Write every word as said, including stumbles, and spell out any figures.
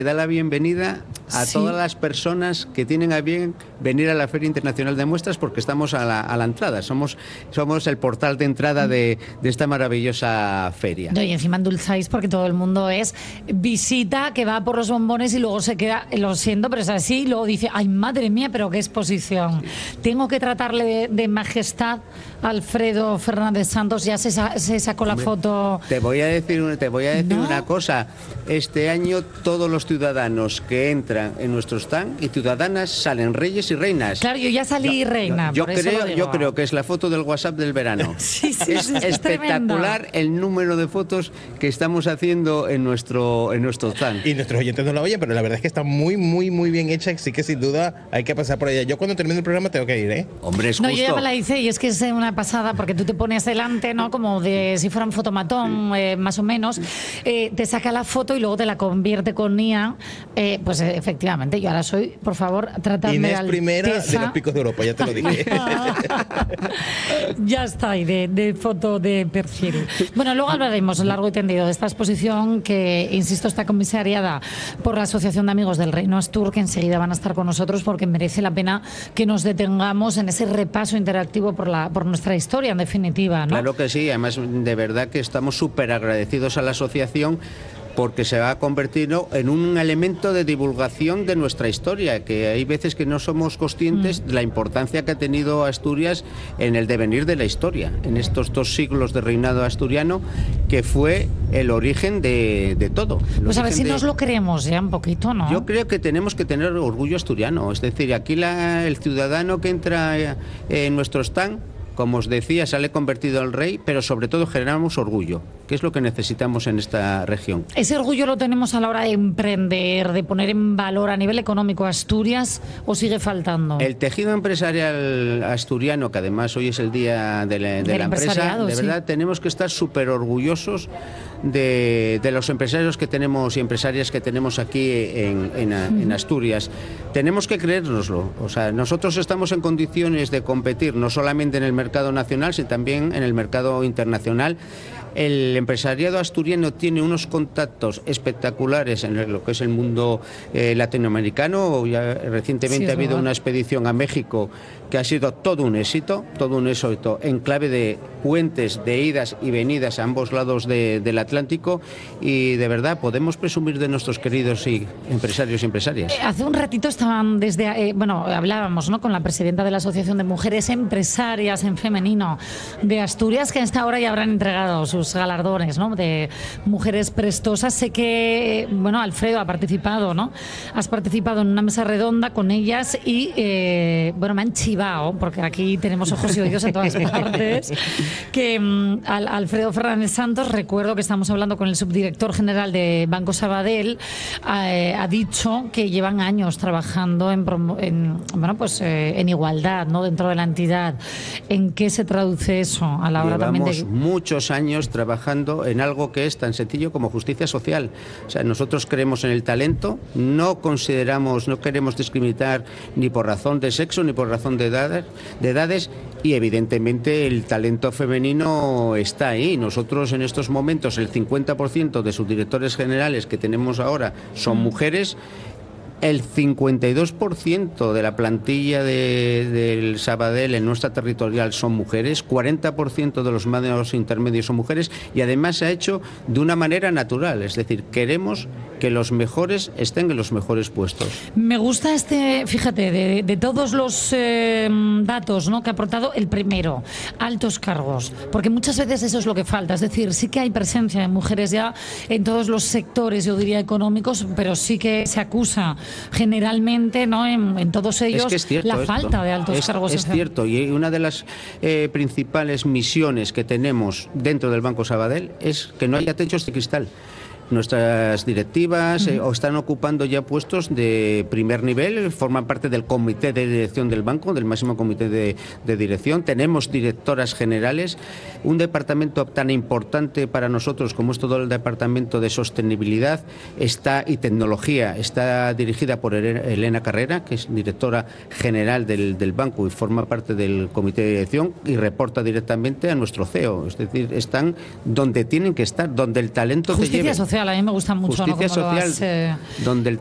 da la bienvenida a Sí. todas las personas que tienen a bien venir a la Feria Internacional de Muestras, porque estamos a la, a la entrada, somos, somos el portal de entrada de, de esta maravillosa feria. No, y encima endulzáis porque todo el mundo es visita, que va por los bombones y luego se queda, lo siento, pero es así, y luego dice, ay, madre mía, pero qué exposición. Tengo que tratarle de, de majestad a Alfredo Fernández Santos, ya se, sa- se sacó la Hombre, foto. Te voy a decir, un- te voy a decir No. una cosa. Este año todos los ciudadanos que entran en nuestro stand y ciudadanas salen reyes y reinas. Claro, yo ya salí reina, Yo, por eso creo, lo digo. yo creo que es la foto del WhatsApp del verano. Sí, sí, es sí, es espectacular el número de fotos que estamos haciendo en nuestro en nuestro stand. Y nuestros oyentes no la oyen, pero la verdad es que está muy, muy, muy bien hecha. Así que sin duda hay que pasar por ella. Yo cuando termine el programa tengo que ir, ¿eh? Hombre, es No, justo. yo ya me la hice y es que es una pasada porque tú te pones delante, ¿no? Como de si fuera un fotomatón, eh, más o menos. Eh, te saca la foto y luego te la convierte con I A. Eh, pues eh, efectivamente, yo ahora soy, por favor, tratadme Inés de primera de alteza. los picos de Europa, ya te lo dije. Ya está ahí, de, de foto de perfil. Bueno, luego hablaremos largo y tendido de esta exposición que, insisto, está comisariada por la Asociación de Amigos del Reino Astur, que enseguida van a estar con nosotros porque merece la pena que nos detengamos en ese repaso interactivo por, la, por nuestra historia, en definitiva, ¿no? Claro que sí, además de verdad que estamos súper agradecidos a la asociación porque se va a convertir, ¿no?, en un elemento de divulgación de nuestra historia, que hay veces que no somos conscientes Mm. de la importancia que ha tenido Asturias en el devenir de la historia, en estos dos siglos de reinado asturiano, que fue el origen de, de todo. El Pues a ver origen si de- nos lo creemos ya un poquito, ¿no? Yo creo que tenemos que tener orgullo asturiano, es decir, aquí la- el ciudadano que entra eh, en nuestro stand, como os decía, sale convertido al rey, pero sobre todo generamos orgullo, que es lo que necesitamos en esta región. ¿Ese orgullo lo tenemos a la hora de emprender, de poner en valor a nivel económico a Asturias o sigue faltando? El tejido empresarial asturiano, que además hoy es el día de la, de Del la empresa, empresariado, de sí. verdad tenemos que estar súper orgullosos de, de los empresarios que tenemos y empresarias que tenemos aquí en, en, en Asturias. Tenemos que creérnoslo. O sea, nosotros estamos en condiciones de competir no solamente en el mercado nacional, sino también en el mercado internacional. El empresariado asturiano tiene unos contactos espectaculares en lo que es el mundo eh, latinoamericano. Ya recientemente Sí, es ha habido verdad. una expedición a México que ha sido todo un éxito, todo un éxito en clave de puentes de idas y venidas a ambos lados de- del Atlántico, y de verdad podemos presumir de nuestros queridos y empresarios y empresarias. Hace un ratito estaban desde, eh, bueno, hablábamos, ¿no?, con la presidenta de la Asociación de Mujeres Empresarias en Femenino de Asturias, que a esta hora ya habrán entregado sus galardones, ¿no?, de mujeres prestosas. Sé que, bueno, Alfredo ha participado, ¿no? Has participado en una mesa redonda con ellas y, eh, bueno, me han chivado, porque aquí tenemos ojos y oídos en todas partes, que mm, al- Alfredo Fernández Santos, recuerdo que estamos hablando con el subdirector general de Banco Sabadell, eh, ha dicho que llevan años trabajando en, promo- en, bueno, pues, eh, en igualdad, ¿no?, dentro de la entidad. ¿En qué se traduce eso a la hora también Llevamos de...? muchos años trabajando en algo que es tan sencillo como justicia social. O sea, nosotros creemos en el talento, no consideramos, no queremos discriminar ni por razón de sexo ni por razón de edades, de edades y evidentemente el talento femenino está ahí. Nosotros en estos momentos el cincuenta por ciento de subdirectores generales que tenemos ahora son mujeres. El cincuenta y dos por ciento de la plantilla de, del Sabadell en nuestra territorial son mujeres, cuarenta por ciento de los mandos intermedios son mujeres, y además se ha hecho de una manera natural, es decir, queremos que los mejores estén en los mejores puestos. Me gusta este, fíjate, de, de todos los eh, datos, ¿no?, que ha aportado, el primero, altos cargos, porque muchas veces eso es lo que falta, es decir, sí que hay presencia de mujeres ya en todos los sectores, yo diría económicos, pero sí que se acusa generalmente, ¿no?, en, en todos ellos, Es que es cierto la esto. falta de altos es, cargos. Es cierto, y una de las eh, principales misiones que tenemos dentro del Banco Sabadell es que no haya techos de cristal. Nuestras directivas eh, o están ocupando ya puestos de primer nivel, forman parte del comité de dirección del banco, del máximo comité de, de dirección. Tenemos directoras generales, un departamento tan importante para nosotros como es todo el departamento de sostenibilidad está y tecnología, está dirigida por Elena Carrera, que es directora general del, del banco y forma parte del comité de dirección y reporta directamente a nuestro C E O. Es decir, están donde tienen que estar, donde el talento te Justicia lleve. social, social, a mí me gusta mucho, ¿no? Justicia Cómo lo social, has, eh, donde el